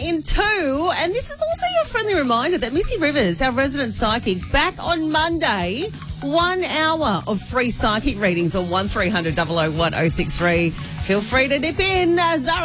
in 2. And this is also your friendly reminder that Missy Rivers, our resident psychic, back on Monday. 1 hour of free psychic readings on 1300 001 063. Feel free to dip in. Zara